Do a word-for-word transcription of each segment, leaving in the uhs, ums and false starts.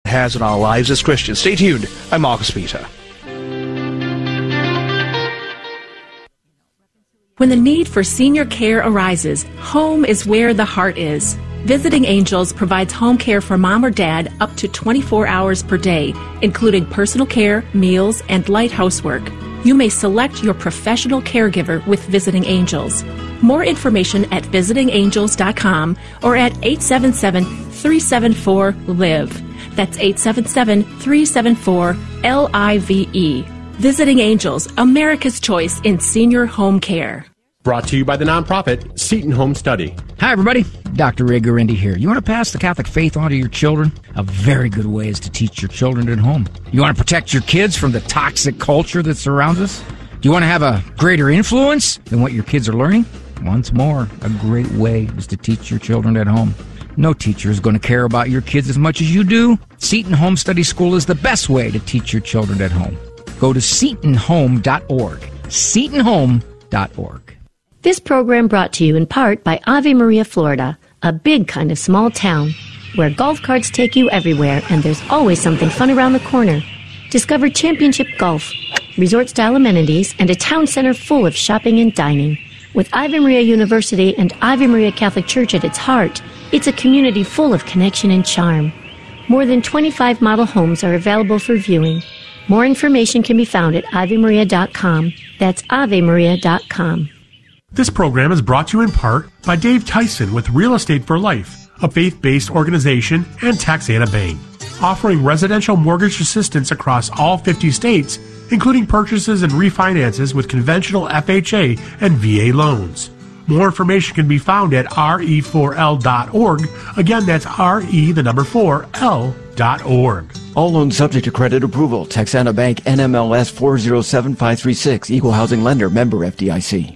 has on our lives as Christians. Stay tuned. I'm Marcus Peter. When the need for senior care arises, home is where the heart is. Visiting Angels provides home care for mom or dad up to twenty-four hours per day, including personal care, meals, and light housework. You may select your professional caregiver with Visiting Angels. More information at visiting angels dot com or at eight seven seven, three seven four, L I V E. That's eight seven seven, three seven four, L I V E. Visiting Angels, America's choice in senior home care. Brought to you by the nonprofit Seton Home Study. Hi, everybody. Doctor Ray Guarendi here. You want to pass the Catholic faith on to your children? A very good way is to teach your children at home. You want to protect your kids from the toxic culture that surrounds us? Do you want to have a greater influence than what your kids are learning? Once more, a great way is to teach your children at home. No teacher is going to care about your kids as much as you do. Seton Home Study School is the best way to teach your children at home. Go to seton home dot org. seton home dot org. This program brought to you in part by Ave Maria, Florida, a big kind of small town where golf carts take you everywhere and there's always something fun around the corner. Discover championship golf, resort-style amenities, and a town center full of shopping and dining. With Ave Maria University and Ave Maria Catholic Church at its heart, it's a community full of connection and charm. More than twenty-five model homes are available for viewing. More information can be found at ave maria dot com. That's ave maria dot com. This program is brought to you in part by Dave Tyson with Real Estate for Life, a faith-based organization, and Taxana Bank, offering residential mortgage assistance across all fifty states, including purchases and refinances with conventional F H A and V A loans. More information can be found at R E four L dot org. Again, that's R E, the number four, L dot org. All loans subject to credit approval. Taxana Bank, N M L S four zero seven five three six, Equal Housing Lender, member F D I C.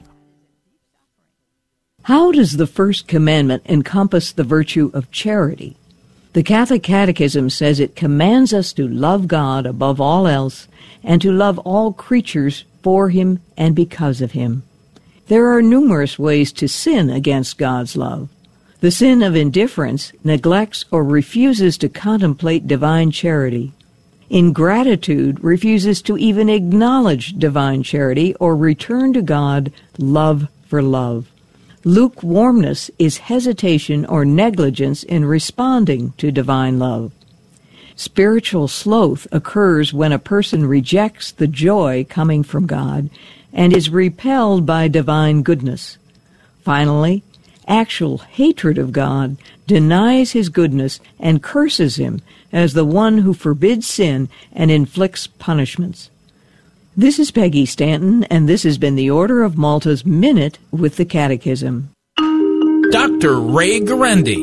How does the first commandment encompass the virtue of charity? The Catholic Catechism says it commands us to love God above all else and to love all creatures for Him and because of Him. There are numerous ways to sin against God's love. The sin of indifference neglects or refuses to contemplate divine charity. Ingratitude refuses to even acknowledge divine charity or return to God love for love. Lukewarmness is hesitation or negligence in responding to divine love. Spiritual sloth occurs when a person rejects the joy coming from God and is repelled by divine goodness. Finally, actual hatred of God denies His goodness and curses Him as the one who forbids sin and inflicts punishments. This is Peggy Stanton, and this has been the Order of Malta's Minute with the Catechism. Doctor Ray Guarendi.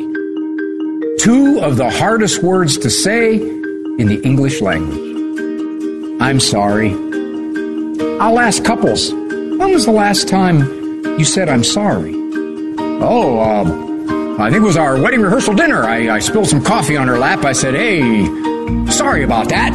Two of the hardest words to say in the English language. I'm sorry. I'll ask couples, when was the last time you said I'm sorry? Oh, uh, I think it was our wedding rehearsal dinner. I, I spilled some coffee on her lap. I said, hey, sorry about that.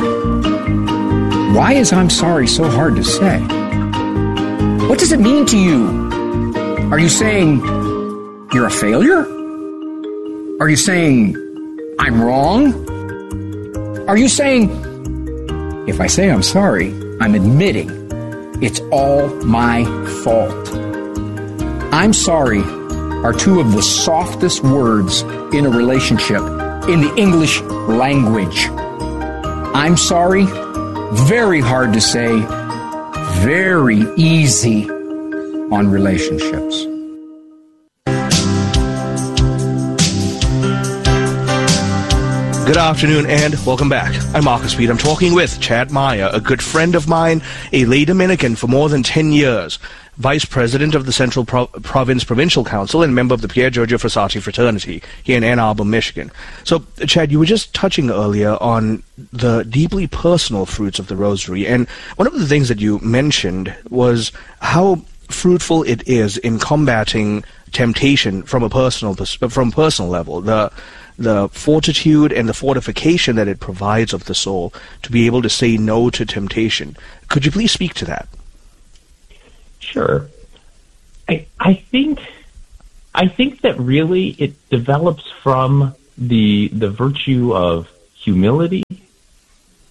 Why is I'm sorry so hard to say? What does it mean to you? Are you saying you're a failure? Are you saying I'm wrong? Are you saying if I say I'm sorry, I'm admitting it's all my fault? I'm sorry are two of the softest words in a relationship in the English language. I'm sorry, very hard to say, very easy on relationships. Good afternoon and welcome back. I'm Marcus Peter. I'm talking with Chad Meyer, a good friend of mine, a lay Dominican for more than ten years, Vice President of the Central Pro- Province Provincial Council and member of the Pier Giorgio Frassati Fraternity here in Ann Arbor, Michigan. So, Chad, you were just touching earlier on the deeply personal fruits of the Rosary, and one of the things that you mentioned was how fruitful it is in combating temptation from a personal from a personal level. The the fortitude and the fortification that it provides of the soul to be able to say no to temptation. Could you please speak to that? Sure. I I think I think that really it develops from the the virtue of humility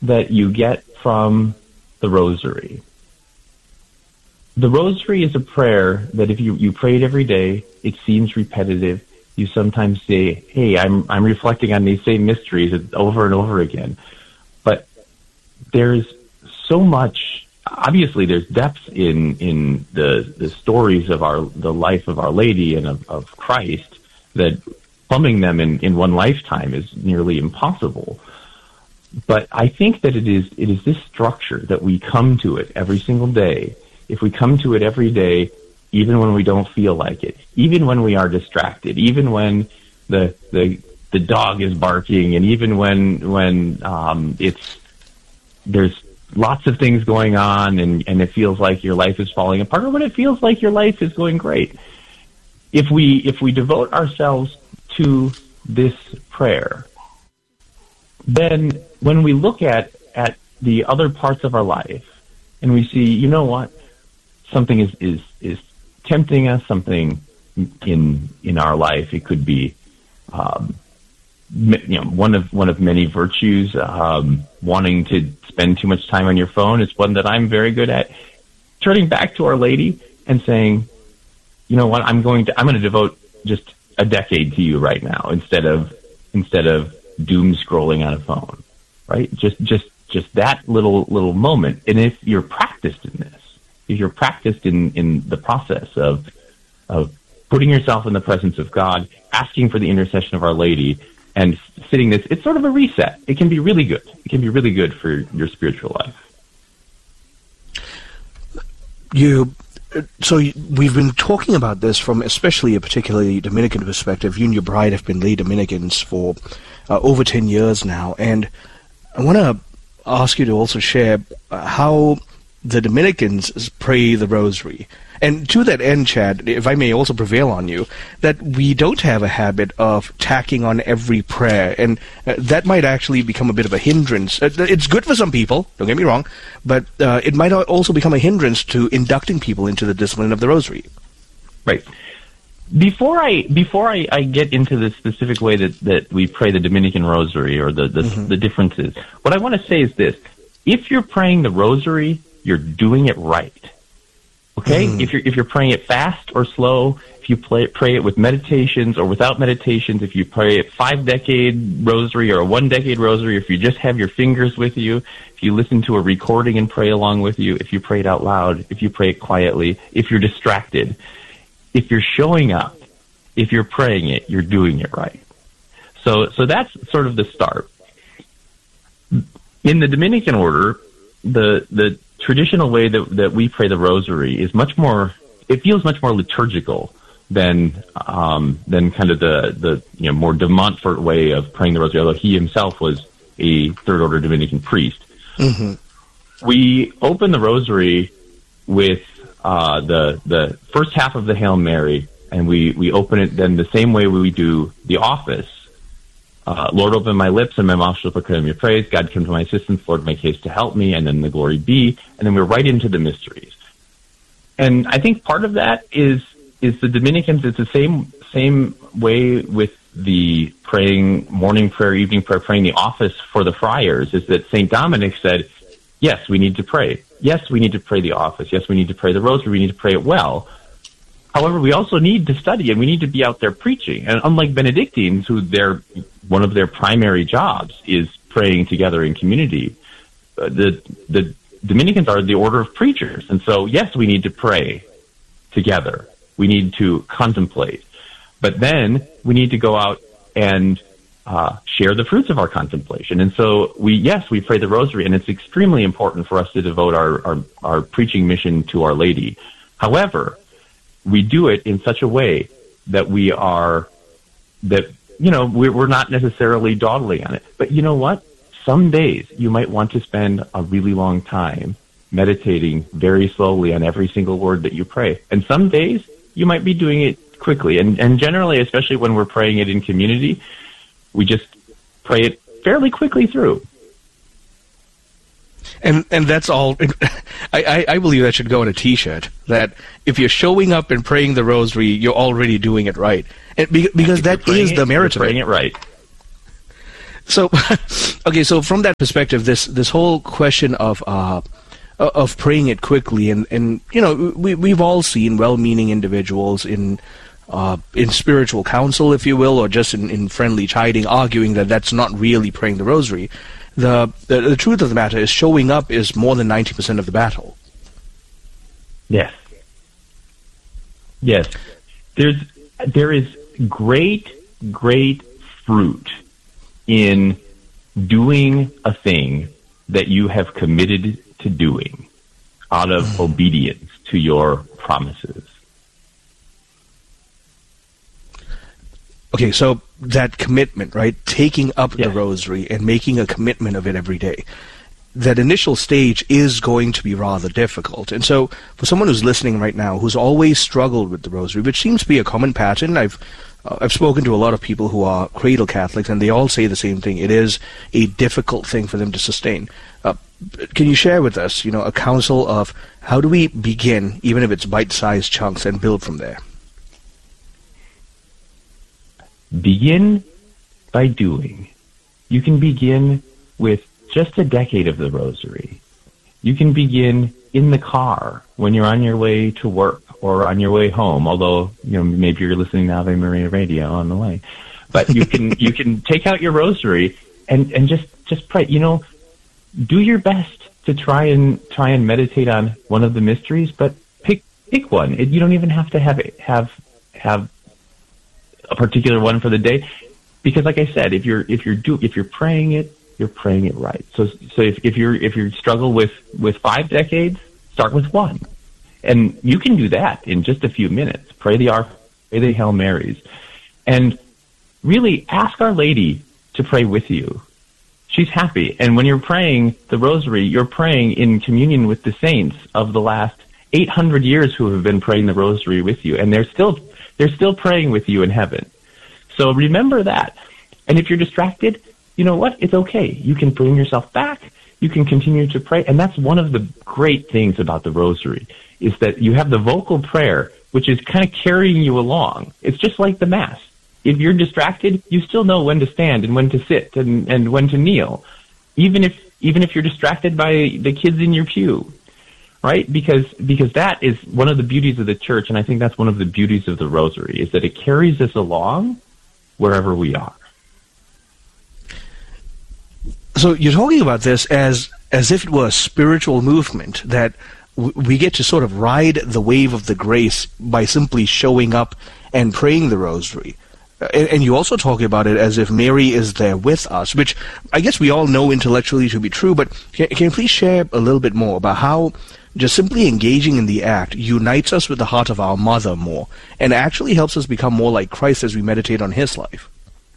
that you get from the Rosary. The Rosary is a prayer that if you, you pray it every day, it seems repetitive. You sometimes say, hey, I'm I'm reflecting on these same mysteries over and over again. But there's so much, obviously there's depth in, in the, the stories of our the life of Our Lady and of, of Christ that plumbing them in, in one lifetime is nearly impossible. But I think that it is it is this structure that we come to it every single day. If we come to it every day, even when we don't feel like it, even when we are distracted, even when the the the dog is barking, and even when when um, it's there's lots of things going on, and, and it feels like your life is falling apart, or when it feels like your life is going great. If we if we devote ourselves to this prayer, then when we look at, at the other parts of our life and we see, you know what, something is, is, is tempting us, something in in our life, it could be um, you know, one of one of many virtues, um, wanting to spend too much time on your phone is one that I'm very good at. Turning back to Our Lady and saying, you know what, I'm going to I'm going to devote just a decade to you right now instead of instead of doom scrolling on a phone, right? Just, just, just that little, little moment. And if you're practiced in this, if you're practiced in, in the process of, of putting yourself in the presence of God, asking for the intercession of Our Lady, and sitting this, it's sort of a reset. It can be really good. It can be really good for your spiritual life. You, so we've been talking about this from especially a particularly Dominican perspective. You and your bride have been lay Dominicans for Uh, over ten years now, and I want to ask you to also share uh, how the Dominicans pray the Rosary. And to that end, Chad, if I may also prevail on you, that we don't have a habit of tacking on every prayer, and uh, that might actually become a bit of a hindrance. Uh, it's good for some people, don't get me wrong, but uh, it might also become a hindrance to inducting people into the discipline of the Rosary. Right. Before I before I, I get into the specific way that, that we pray the Dominican Rosary or the the, mm-hmm. the differences, what I want to say is this: if you're praying the Rosary, you're doing it right. Okay? Mm-hmm. If you're if you're praying it fast or slow, if you play, pray it with meditations or without meditations, if you pray it five decade Rosary or a one decade Rosary, if you just have your fingers with you, if you listen to a recording and pray along with you, if you pray it out loud, if you pray it quietly, if you're distracted. If you're showing up, if you're praying it, you're doing it right. So, so that's sort of the start. In the Dominican order, the the traditional way that that we pray the Rosary is much more. It feels much more liturgical than um, than kind of the the you know more de Montfort way of praying the Rosary. Although he himself was a third order Dominican priest, mm-hmm. We open the Rosary with Uh, the the first half of the Hail Mary, and we, we open it then the same way we do the office. Uh, Lord, open my lips, and my mouth shall proclaim your praise. God, come to my assistance. Lord, make haste to help me. And then the glory be. And then we're right into the mysteries. And I think part of that is is the Dominicans. It's the same same way with the praying morning prayer, evening prayer, praying the office for the friars. Is that Saint Dominic said, yes, we need to pray. Yes, we need to pray the office. Yes, we need to pray the Rosary. We need to pray it well. However, we also need to study, and we need to be out there preaching. And unlike Benedictines, who their one of their primary jobs is praying together in community, uh, the the Dominicans are the order of preachers. And so, yes, we need to pray together. We need to contemplate. But then we need to go out and Uh, share the fruits of our contemplation. And so we, yes, we pray the Rosary, and it's extremely important for us to devote our, our, our preaching mission to Our Lady. However, we do it in such a way that we are, that, you know, we're, we're not necessarily dawdling on it. But you know what? Some days you might want to spend a really long time meditating very slowly on every single word that you pray. And some days you might be doing it quickly. And, and generally, especially when we're praying it in community, we just pray it fairly quickly through. And and that's all. I, I, I believe that should go on a T-shirt, that if you're showing up and praying the Rosary, you're already doing it right. And be, because that is the merit of it. Praying it right. So, okay, so from that perspective, this this whole question of uh, of praying it quickly, and, and you know, we we've all seen well-meaning individuals in uh, in spiritual counsel, if you will, or just in, in friendly chiding, arguing that that's not really praying the rosary. The, the the truth of the matter is, showing up is more than ninety percent of the battle. Yes. Yes. There's there is great, great fruit in doing a thing that you have committed to doing out of obedience to your promises. Okay, so that commitment, right? Taking up Yes. the rosary and making a commitment of it every day. That initial stage is going to be rather difficult. And so for someone who's listening right now, who's always struggled with the rosary, which seems to be a common pattern, I've uh, I've spoken to a lot of people who are cradle Catholics, and they all say the same thing. It is a difficult thing for them to sustain. Uh, can you share with us, you know, a counsel of how do we begin, even if it's bite-sized chunks, and build from there? Begin by doing. You can begin with just a decade of the rosary. You can begin in the car when you're on your way to work or on your way home, although, you know, maybe you're listening to Ave Maria radio on the way. But you can you can take out your rosary and, and just, just pray. You know, do your best to try and try and meditate on one of the mysteries, but pick pick one. It, you don't even have to have it, have have a particular one for the day, because, like I said, if you're if you're do if you're praying it, you're praying it right. So so if, if you're if you struggle with with five decades, start with one, and you can do that in just a few minutes. Pray the Our, pray the Hail Marys, and really ask Our Lady to pray with you. She's happy, and when you're praying the Rosary, you're praying in communion with the saints of the last eight hundred years who have been praying the Rosary with you, and they're still they're still praying with you in heaven. So remember that. And if you're distracted, you know what? It's okay. You can bring yourself back. You can continue to pray. And that's one of the great things about the Rosary, is that you have the vocal prayer, which is kind of carrying you along. It's just like the Mass. If you're distracted, you still know when to stand and when to sit and, and when to kneel, even if even if you're distracted by the kids in your pew, right? Because because that is one of the beauties of the Church, and I think that's one of the beauties of the Rosary, is that it carries us along wherever we are. So you're talking about this as as if it were a spiritual movement, that w- we get to sort of ride the wave of the grace by simply showing up and praying the Rosary. Uh, and, and you also talk about it as if Mary is there with us, which I guess we all know intellectually to be true, but can, can you please share a little bit more about how just simply engaging in the act unites us with the heart of our Mother more, and actually helps us become more like Christ as we meditate on His life?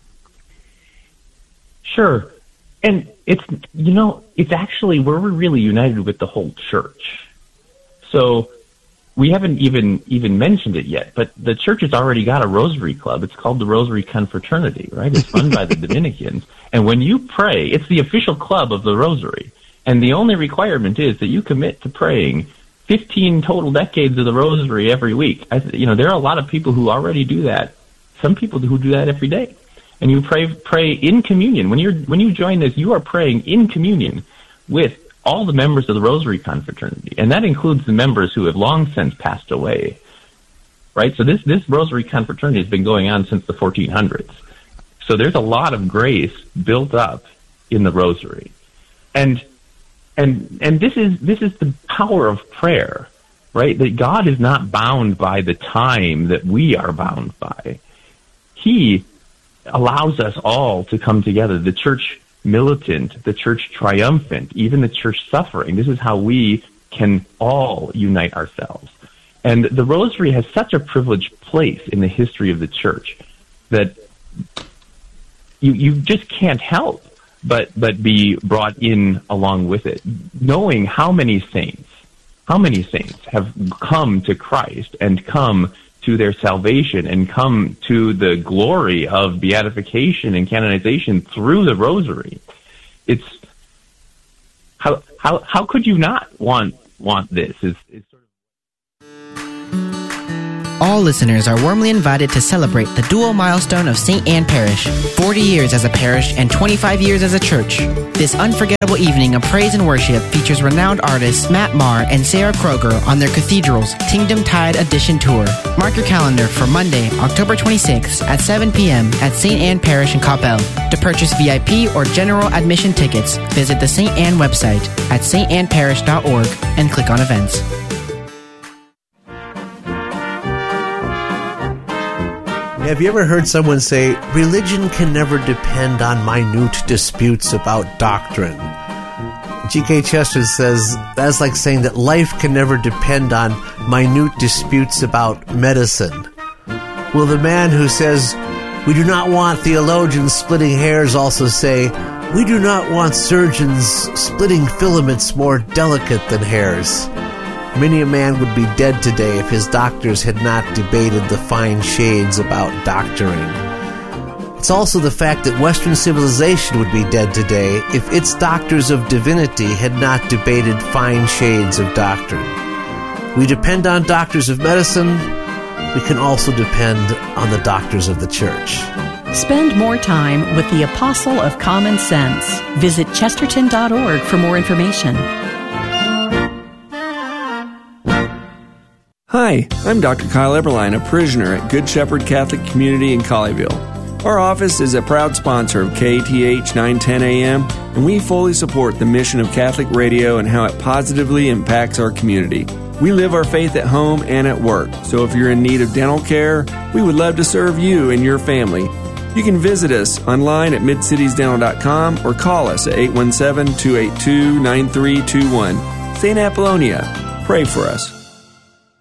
Sure. And it's, you know, it's actually where we're really united with the whole Church. So we haven't even even mentioned it yet, but the Church has already got a Rosary Club. It's called the Rosary Confraternity, right? It's run by the Dominicans. And when you pray, it's the official club of the Rosary. And the only requirement is that you commit to praying fifteen total decades of the Rosary every week. I, you know, there are a lot of people who already do that. Some people who do that every day. And you pray pray in communion. When you're when you join this, you are praying in communion with all the members of the Rosary Confraternity, and that includes the members who have long since passed away. Right? So this this Rosary Confraternity has been going on since the fourteen hundreds. So there's a lot of grace built up in the Rosary, and and and this is this is the power of prayer, right? That God is not bound by the time that we are bound by. He allows us all to come together, the Church militant, the Church triumphant, even the Church suffering. This is how we can all unite ourselves. And the Rosary has such a privileged place in the history of the Church that you you just can't help but but be brought in along with it, knowing how many saints, how many saints have come to Christ and come to their salvation and come to the glory of beatification and canonization through the Rosary. It's how how how could you not want want this? It's, it's sort of all listeners are warmly invited to celebrate the dual milestone of Saint Anne Parish, forty years as a parish and twenty-five years as a church. This unforgettable evening of praise and worship features renowned artists Matt Maher and Sarah Kroger on their Cathedral's Kingdom Tide Edition Tour. Mark your calendar for Monday, October twenty-sixth at seven p.m. at Saint Anne Parish in Coppell. To purchase V I P or general admission tickets, visit the Saint Anne website at s t anne parish dot org and click on events. Have you ever heard someone say, religion can never depend on minute disputes about doctrine? G K Chesterton says, that's like saying that life can never depend on minute disputes about medicine. Will the man who says, we do not want theologians splitting hairs also say, we do not want surgeons splitting filaments more delicate than hairs? Many a man would be dead today if his doctors had not debated the fine shades about doctoring. It's also the fact that Western civilization would be dead today if its doctors of divinity had not debated fine shades of doctrine. We depend on doctors of medicine. We can also depend on the doctors of the church. Spend more time with the Apostle of Common Sense. Visit chesterton dot org for more information. Hi, I'm Doctor Kyle Eberline, a parishioner at Good Shepherd Catholic Community in Colleyville. Our office is a proud sponsor of K A T H nine ten A M, and we fully support the mission of Catholic radio and how it positively impacts our community. We live our faith at home and at work, so if you're in need of dental care, we would love to serve you and your family. You can visit us online at mid cities dental dot com or call us at eight one seven, two eight two, nine three two one. Saint Apollonia, pray for us.